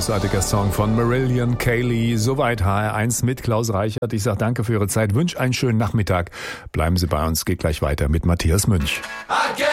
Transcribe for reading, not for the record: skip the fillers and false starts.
großartiger Song von Marillion Kaylee. Soweit HR1 mit Klaus Reichert. Ich sage danke für Ihre Zeit, wünsche einen schönen Nachmittag. Bleiben Sie bei uns, geht gleich weiter mit Matthias Münch.